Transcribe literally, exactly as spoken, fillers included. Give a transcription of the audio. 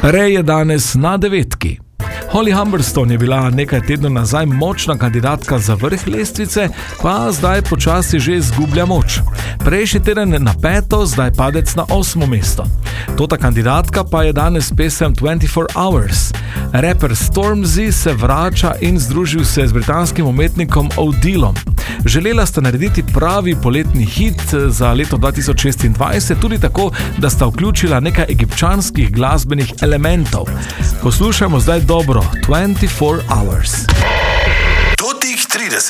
Ray je danes na devetki. Holly Humberstone je bila nekaj tednov nazaj močna kandidatka za vrh lestvice, pa zdaj počasi že izgublja moč. Prejšnji teden na peto, zdaj padec na osmo mesto. Tota kandidatka pa je danes pesem twenty-four hours. Rapper Stormzy se vrača in združil se z britanskim umetnikom Odilom. Želela sta narediti pravi poletni hit za leto dva tisoč šestindvajset, tudi tako, da sta vključila nekaj egipčanskih glasbenih elementov. Poslušajmo zdaj dobro twenty-four hours.